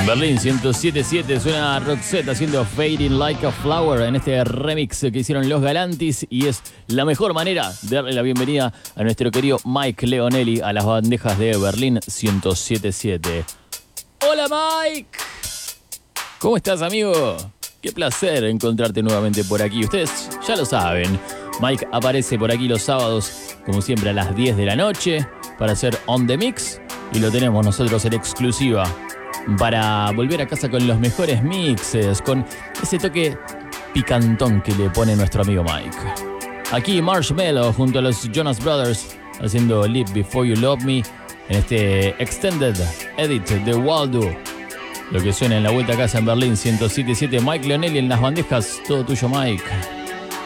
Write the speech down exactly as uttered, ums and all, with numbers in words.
Berlín ciento siete punto siete suena Roxette haciendo Fading Like a Flower en este remix que hicieron los Galantis, y es la mejor manera de darle la bienvenida a nuestro querido Mike Leonelli a las bandejas de Berlín ciento siete punto siete. Hola Mike, ¿cómo estás, amigo? Qué placer encontrarte nuevamente por aquí. Ustedes ya lo saben, Mike aparece por aquí los sábados como siempre a las diez de la noche para hacer On The Mix, y lo tenemos nosotros en exclusiva para volver a casa con los mejores mixes, con ese toque picantón que le pone nuestro amigo Mike. Aquí Marshmello junto a los Jonas Brothers haciendo Live Before You Love Me en este Extended Edit de Waldo. Lo que suena en la vuelta a casa en Berlín ciento siete punto siete. Mike Leonelli en las bandejas. Todo tuyo, Mike.